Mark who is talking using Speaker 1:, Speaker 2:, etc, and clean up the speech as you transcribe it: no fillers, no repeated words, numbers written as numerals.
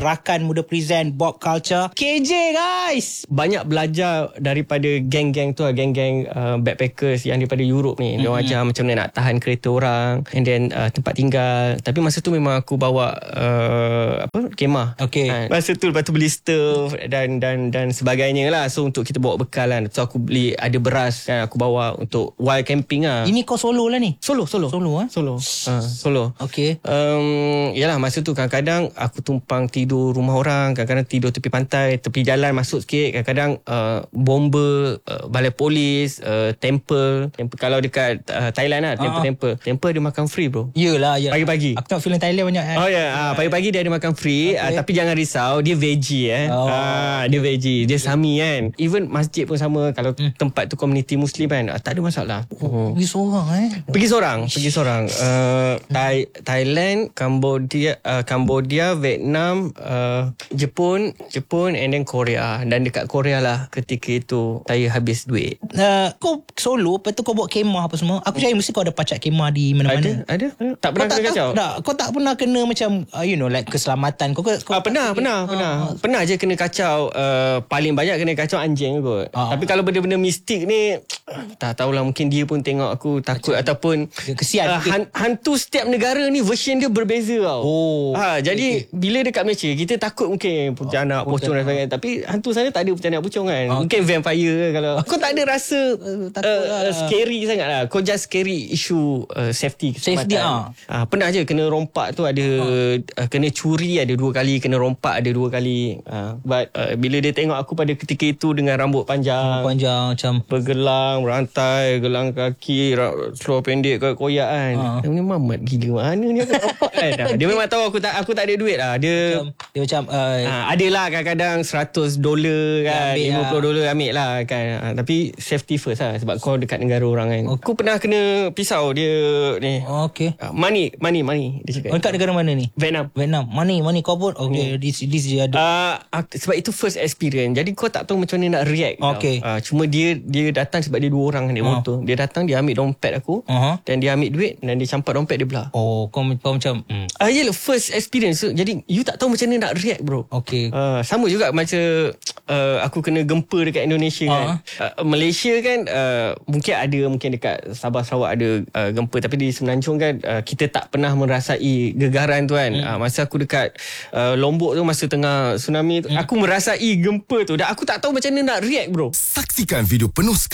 Speaker 1: Rakan Muda Present Bob Culture. KJ guys,
Speaker 2: banyak belajar daripada geng-geng tu lah, geng-geng backpackers yang daripada Europe ni. Dia ajar macam mana nak tahan kereta orang, and then tempat tinggal. Tapi masa tu memang aku bawa kemah.
Speaker 1: Okay.
Speaker 2: Masa tu lepas tu beli stove dan sebagainya lah. So untuk kita bawa bekal kan. So aku beli ada beras kan, aku bawa untuk while camping lah.
Speaker 1: Ini kau solo lah ni?
Speaker 2: Solo.
Speaker 1: Okay.
Speaker 2: Yalah masa tu kadang-kadang aku tumpang tidur rumah orang, kadang-kadang tidur tepi pantai, tepi jalan masuk sikit, kadang-kadang bomber, balai polis, temple kalau dekat Thailand lah, temple dia makan free bro.
Speaker 1: Yelah.
Speaker 2: Pagi-pagi
Speaker 1: Aku tengok filem Thailand banyak
Speaker 2: pagi-pagi dia ada makan free. Tapi jangan risau, dia veggie dia veggie, dia sami kan. Even masjid pun sama. Kalau tempat tu komuniti Muslim kan, tak ada masalah.
Speaker 1: Pergi seorang
Speaker 2: Pergi seorang. Thailand, Cambodia, Vietnam, Jepun and then Korea. Dan dekat Korea lah ketika itu saya habis duit.
Speaker 1: Kau solo, lepas tu kau bawa kemah apa semua. Aku percaya mesti kau ada pacak kemah di mana-mana.
Speaker 2: Ada. Tak pernah kena kacau.
Speaker 1: Kau tak pernah kena macam like keselamatan. Kau
Speaker 2: Pernah je kena kacau. Paling banyak kena kacau anjing kot. Tapi kalau benda-benda mistik ni, tak tahulah, mungkin dia pun tengok aku takut ataupun
Speaker 1: kesian.
Speaker 2: Hantu setiap negara ni version dia berbeza tau. Jadi bila dekat Malaysia kita takut mungkin pontianak, pocong dan sebagainya. Tapi hantu sana tak ada pontianak, pocong kan. Mungkin vampire kalau kau tak ada rasa scary sangat lah. Kau just scary issue safety. Pernah je kena rompak tu ada kena curi ada 2 kali, kena rompak ada 2 kali. But bila dia tengok aku pada ketika itu dengan rambut panjang
Speaker 1: macam
Speaker 2: bergelang, berantai, gelang kaki, seluar pendek koyak kan. Ni mamat gila mana ni aku nampak kan. Dia memang tahu aku tak ada duit lah. Dia
Speaker 1: macam
Speaker 2: adalah kadang-kadang $100 kan, $50 ambil lah kan. Tapi safety first lah, sebab kau dekat negara orang kan. Aku pernah kena pisau dia ni. Money dia cakap.
Speaker 1: Dekat negara mana ni?
Speaker 2: Vietnam.
Speaker 1: Money kau pun this je ada.
Speaker 2: Sebab itu first experience. Jadi kau tak tahu macam mana nak react. Cuma dia datang sebab dia 2 orang naik motor. Dia datang, dia ambil dompet aku, dan dia ambil duit, dan dia campak dompet, dia belah.
Speaker 1: Kau macam
Speaker 2: yelah, first experience. So, jadi you tak tahu macam mana nak react bro. Sama juga macam aku kena gempa dekat Indonesia kan. Malaysia kan mungkin dekat Sabah Sarawak ada gempa, tapi di Semenanjung kan kita tak pernah merasai gegaran tu kan. Masa aku dekat Lombok tu, masa tengah tsunami tu, aku merasai gempa tu, dan aku tak tahu macam mana nak react bro.
Speaker 3: Saksikan video penuh